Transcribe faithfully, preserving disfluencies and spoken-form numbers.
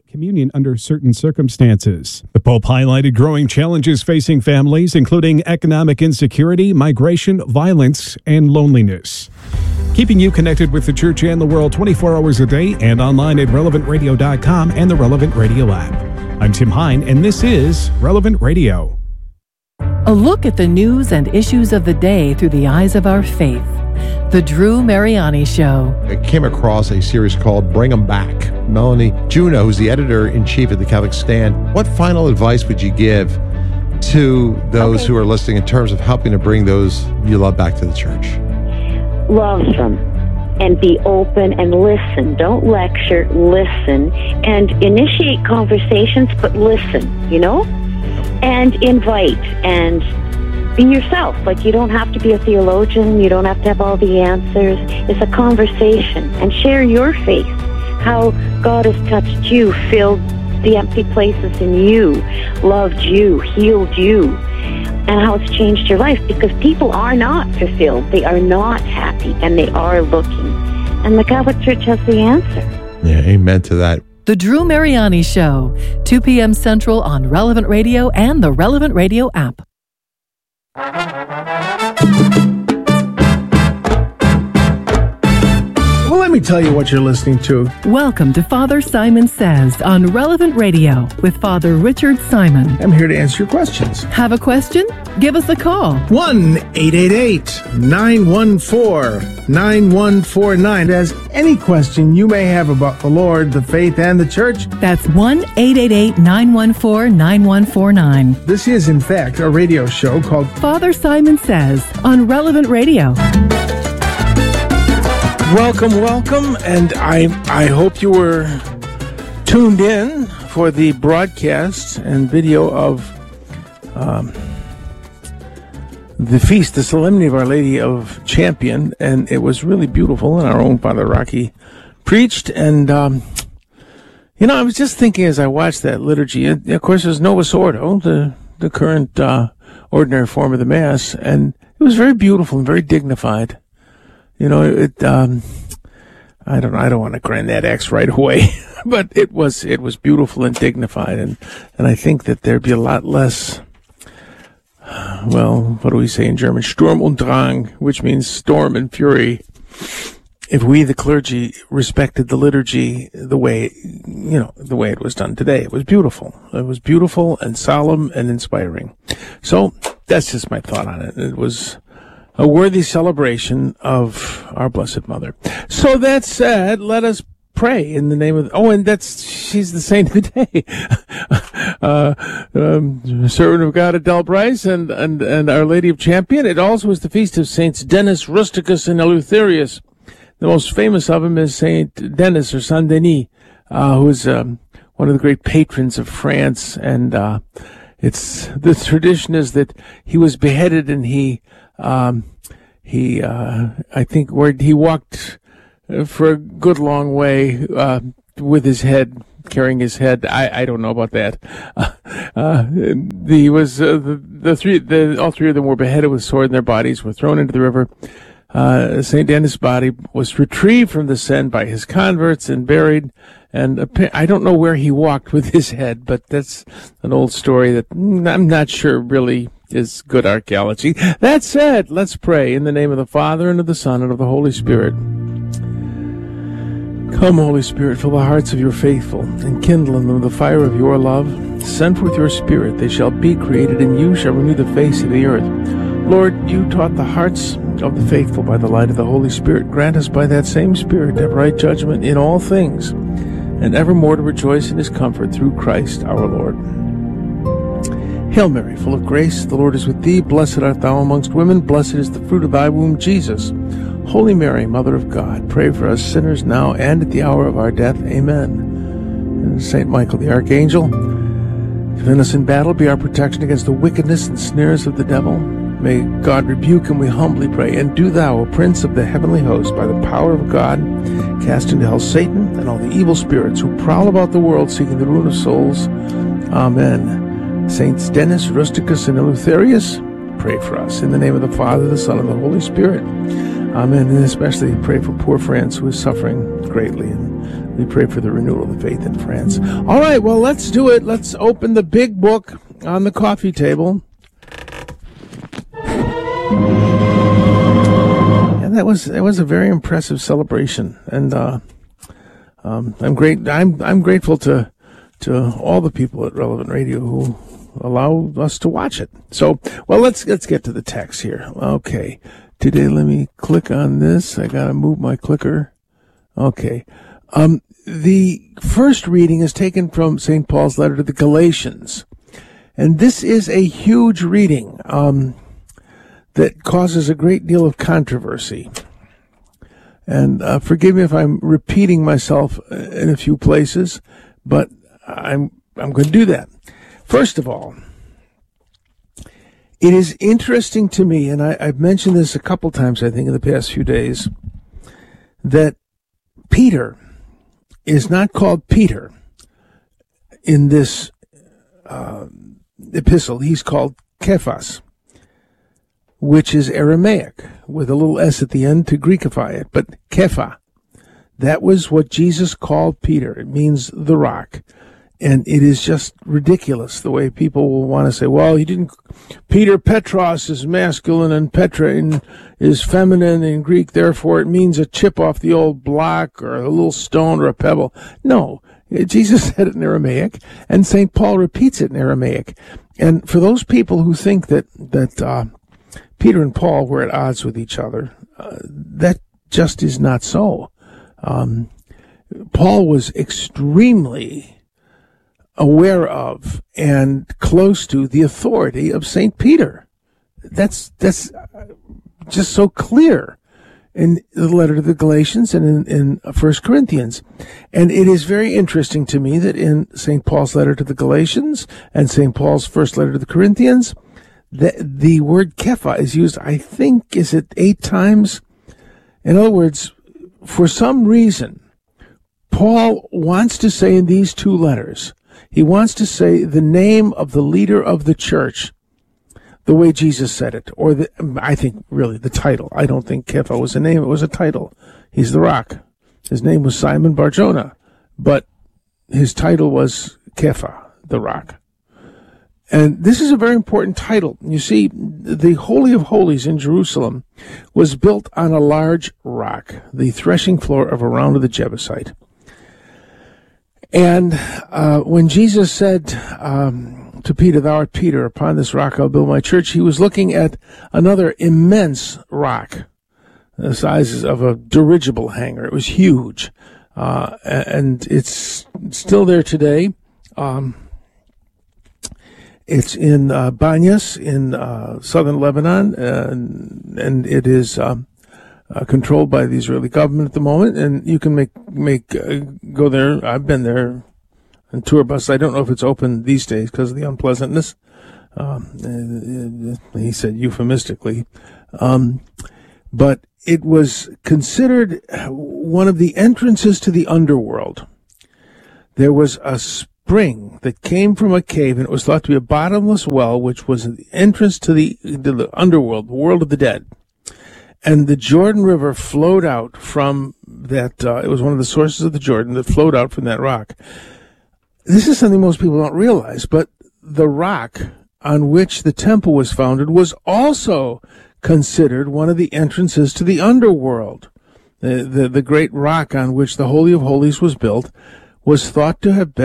communion under certain circumstances. The Pope highlighted growing challenges facing families, including economic insecurity, migration, violence, and loneliness. Keeping you connected with the church and the world twenty-four hours a day and online at relevant radio dot com and the Relevant Radio app. I'm Tim Hine, and this is Relevant Radio. A look at the news and issues of the day through the eyes of our faith. The Drew Mariani Show. I came across a series called Bring 'em Back. Melanie Juneau, who's the editor-in-chief of the Catholic Stand, what final advice would you give to those okay. who are listening in terms of helping to bring those you love back to the church? Love them and be open and listen. Don't lecture, listen, and initiate conversations, but listen, you know? And invite and be yourself. Like, you don't have to be a theologian. You don't have to have all the answers. It's a conversation. And share your faith, how God has touched you, filled the empty places in you, loved you, healed you, and how it's changed your life. Because people are not fulfilled. They are not happy, and they are looking. And the Catholic Church has the answer. Yeah, amen to that. The Drew Mariani Show, two p.m. Central on Relevant Radio and the Relevant Radio app. Well, let me tell you what you're listening to. Welcome to Father Simon Says on Relevant Radio with Father Richard Simon. I'm here to answer your questions. Have a question? Give us a call. one eight eight eight, nine one four, nine one four nine. As any question you may have about the Lord, the faith, and the church. That's one eight eight eight, nine one four, nine one four nine. This is, in fact, a radio show called Father Simon Says on Relevant Radio. Welcome, welcome, and I I hope you were tuned in for the broadcast and video of um, the feast, the Solemnity of Our Lady of Champion, and it was really beautiful, and our own Father Rocky preached, and um, you know, I was just thinking as I watched that liturgy, and of course there's Novus Ordo, the, the current uh, ordinary form of the Mass, and it was very beautiful and very dignified. You know, it, um, I don't know, I don't want to grind that X right away, but it was, it was beautiful and dignified. And, and I think that there'd be a lot less, well, what do we say in German? Sturm und Drang, which means storm and fury. If we, the clergy, respected the liturgy the way, you know, the way it was done today. It was beautiful. It was beautiful and solemn and inspiring. So that's just my thought on it. It was a worthy celebration of our Blessed Mother. So that said, let us pray in the name of, oh, and that's, she's the saint of the day. uh, um, servant of God, Adele Bryce, and, and, and Our Lady of Champion. It also is the feast of Saints Denis, Rusticus, and Eleutherius. The most famous of them is Saint Denis, or Saint Denis, uh, who is, um, one of the great patrons of France. And, uh, it's, the tradition is that he was beheaded and he, Um, he, uh, I think where he walked for a good long way, uh, with his head, carrying his head. I, I don't know about that. Uh, uh, he was, uh, the, the three, the, all three of them were beheaded with sword in their bodies, were thrown into the river. Uh, Saint Denis' body was retrieved from the Seine by his converts and buried. And I don't know where he walked with his head, but that's an old story that I'm not sure really is good archaeology. That said, let's pray in the name of the Father, and of the Son, and of the Holy Spirit. Come, Holy Spirit, fill the hearts of your faithful, and kindle in them the fire of your love. Send forth your Spirit, they shall be created, and you shall renew the face of the earth. Lord, you taught the hearts of the faithful by the light of the Holy Spirit. Grant us by that same Spirit to have right judgment in all things, and evermore to rejoice in his comfort through Christ our Lord. Hail Mary, full of grace, the Lord is with thee. Blessed art thou amongst women. Blessed is the fruit of thy womb, Jesus. Holy Mary, Mother of God, pray for us sinners now and at the hour of our death. Amen. And Saint Michael the Archangel, defend us in battle, be our protection against the wickedness and snares of the devil. May God rebuke him, we humbly pray. And do thou, O Prince of the heavenly host, by the power of God, cast into hell Satan and all the evil spirits who prowl about the world seeking the ruin of souls. Amen. Saints Denis, Rusticus, and Eleutherius, pray for us. In the name of the Father, the Son, and the Holy Spirit. Amen. And especially pray for poor France who is suffering greatly. And We pray for the renewal of the faith in France. All right, well, let's do it. Let's open the big book on the coffee table. And that was that was a very impressive celebration, and uh, um, I'm great. I'm I'm grateful to to all the people at Relevant Radio who allow us to watch it. So, well, let's let's get to the text here. Okay, today let me click on this. I gotta move my clicker. Okay, um, the first reading is taken from Saint Paul's letter to the Galatians, and this is a huge reading. Um, that causes a great deal of controversy. And uh, forgive me if I'm repeating myself in a few places, but I'm I'm going to do that. First of all, it is interesting to me, and I, I've mentioned this a couple times, I think, in the past few days, that Peter is not called Peter in this uh, epistle. He's called Kephas, which is Aramaic, with a little s at the end to Greekify it. But Kepha, that was what Jesus called Peter. It means the rock. And it is just ridiculous the way people will want to say, well, he didn't, Peter Petros is masculine and Petra in, is feminine in Greek, therefore it means a chip off the old block or a little stone or a pebble. No, Jesus said it in Aramaic, and Saint Paul repeats it in Aramaic. And for those people who think that, that, uh, Peter and Paul were at odds with each other, Uh, that just is not so. Um, Paul was extremely aware of and close to the authority of Saint Peter. That's that's just so clear in the letter to the Galatians and in, in First Corinthians. And it is very interesting to me that in Saint Paul's letter to the Galatians and Saint Paul's first letter to the Corinthians, The, the word Kepha is used, I think, is it eight times? In other words, for some reason, Paul wants to say in these two letters, he wants to say the name of the leader of the church the way Jesus said it, or the, I think really the title. I don't think Kepha was a name, it was a title. He's the rock. His name was Simon Bar-Jonah, but his title was Kepha, the rock. And this is a very important title. You see, the Holy of Holies in Jerusalem was built on a large rock, the threshing floor of Araunah the Jebusite. And uh, when Jesus said um, to Peter, "Thou art Peter, upon this rock I'll build my church," he was looking at another immense rock, the size of a dirigible hangar. It was huge. Uh, and it's still there today. Um It's in uh, Banyas in uh, southern Lebanon, and, and it is um, uh, controlled by the Israeli government at the moment. And you can make make uh, go there. I've been there on tour bus. I don't know if it's open these days because of the unpleasantness. Um, he said euphemistically, um, but it was considered one of the entrances to the underworld. There was a spring that came from a cave, and it was thought to be a bottomless well, which was the entrance to the, to the underworld, the world of the dead. And the Jordan River flowed out from that, uh, it was one of the sources of the Jordan that flowed out from that rock. This is something most people don't realize, but the rock on which the temple was founded was also considered one of the entrances to the underworld. The, the, the great rock on which the Holy of Holies was built was thought to have been